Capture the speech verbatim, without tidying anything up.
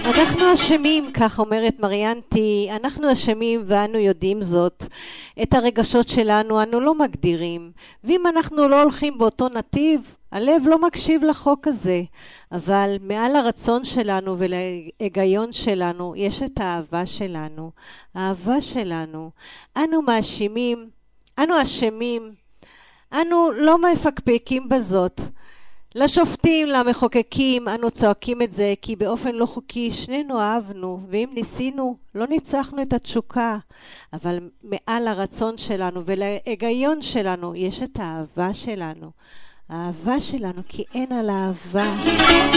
אנחנו אשמים, כך אומרת מריאנטי, אנחנו אשמים ואנו יודעים זאת. את הרגשות שלנו אנו לא מגדירים, ואם אנחנו לא הולכים באותו נתיב, הלב לא מקשיב לחוק הזה. אבל מעל הרצון שלנו ולהיגיון שלנו יש את האהבה שלנו. האהבה שלנו. אנו מאשימים, אנו אשמים, אנו לא מפקפקים בזאת. לשופטים, למחוקקים, אנו צועקים את זה כי באופן לא חוקי שנינו אהבנו, ואם ניסינו לא ניצחנו את התשוקה. אבל מעל הרצון שלנו ולהיגיון שלנו יש את האהבה שלנו. האהבה שלנו, כי אין על האהבה.